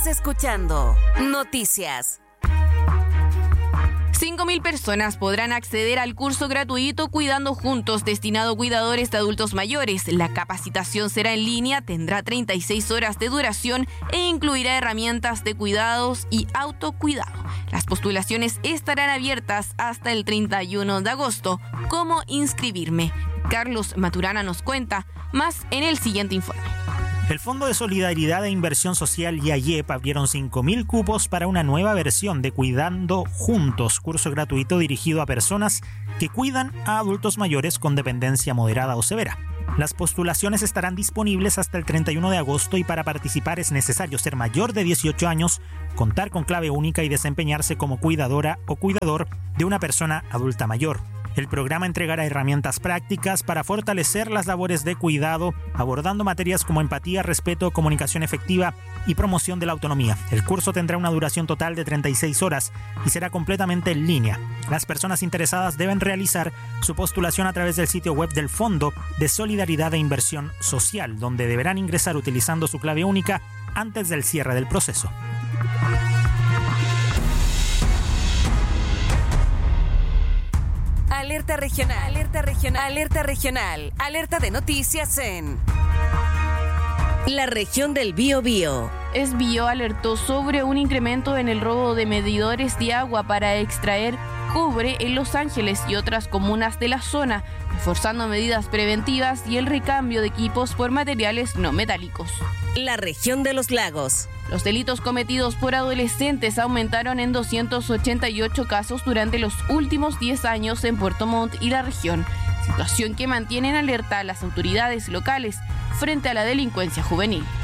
Escuchando Noticias. 5.000 personas podrán acceder al curso gratuito Cuidando Juntos, destinado a cuidadores de adultos mayores. La capacitación será en línea, tendrá 36 horas de duración e incluirá herramientas de cuidados y autocuidado. Las postulaciones estarán abiertas hasta el 31 de agosto. ¿Cómo inscribirme? Carlos Maturana nos cuenta más en el siguiente informe. El Fondo de Solidaridad e Inversión Social y AYEP abrieron 5.000 cupos para una nueva versión de Cuidando Juntos, curso gratuito dirigido a personas que cuidan a adultos mayores con dependencia moderada o severa. Las postulaciones estarán disponibles hasta el 31 de agosto y para participar es necesario ser mayor de 18 años, contar con clave única y desempeñarse como cuidadora o cuidador de una persona adulta mayor. El programa entregará herramientas prácticas para fortalecer las labores de cuidado, abordando materias como empatía, respeto, comunicación efectiva y promoción de la autonomía. El curso tendrá una duración total de 36 horas y será completamente en línea. Las personas interesadas deben realizar su postulación a través del sitio web del Fondo de Solidaridad e Inversión Social, donde deberán ingresar utilizando su clave única antes del cierre del proceso. Alerta regional, alerta regional, alerta regional, alerta de noticias en la región del Biobío. SBIO alertó sobre un incremento en el robo de medidores de agua para extraer cobre en Los Ángeles y otras comunas de la zona, reforzando medidas preventivas y el recambio de equipos por materiales no metálicos. La región de los lagos. Los delitos cometidos por adolescentes aumentaron en 288 casos durante los últimos 10 años en Puerto Montt y la región, situación que mantiene en alerta a las autoridades locales frente a la delincuencia juvenil.